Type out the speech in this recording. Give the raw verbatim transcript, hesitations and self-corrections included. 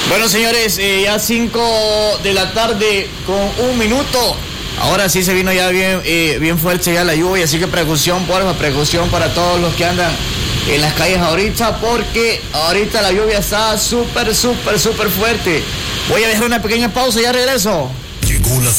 Bueno, señores, eh, ya cinco de la tarde con un minuto. Ahora sí se vino ya bien, eh, bien fuerte ya la lluvia, así que precaución, porfa, precaución para todos los que andan en las calles ahorita, porque ahorita la lluvia está súper, súper, súper fuerte. Voy a dejar una pequeña pausa y ya regreso. Llegó la